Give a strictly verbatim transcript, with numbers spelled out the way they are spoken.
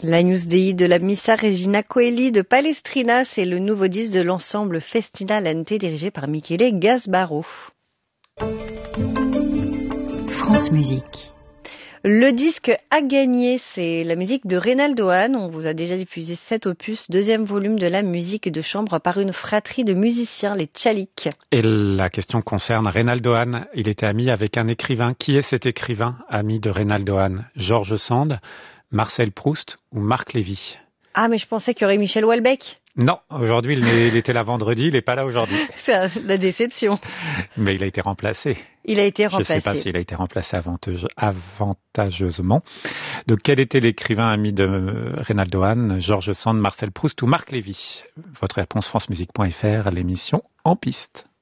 L'Agnus Dei de la Missa Regina Coeli de Palestrina, c'est le nouveau disque de l'ensemble Festina Lente dirigé par Michele Gasbaro. France Musique. Le disque a gagné, c'est la musique de Reynaldo Hahn. On vous a déjà diffusé cet opus, deuxième volume de la musique de chambre par une fratrie de musiciens, les Tchaliks. Et la question concerne Reynaldo Hahn. Il était ami avec un écrivain. Qui est cet écrivain, ami de Reynaldo Hahn? George Sand, Marcel Proust ou Marc Lévy? Ah, mais je pensais qu'il y aurait Michel Houellebecq. Non, aujourd'hui, il, il était là vendredi, il n'est pas là aujourd'hui. C'est la déception. Mais il a été remplacé. Il a été remplacé. Je ne sais pas s'il a été remplacé avantage, avantageusement. Donc, quel était l'écrivain ami de Reynaldo Hahn, George Sand, Marcel Proust ou Marc Lévy? Votre réponse francemusique point f r, l'émission En Piste.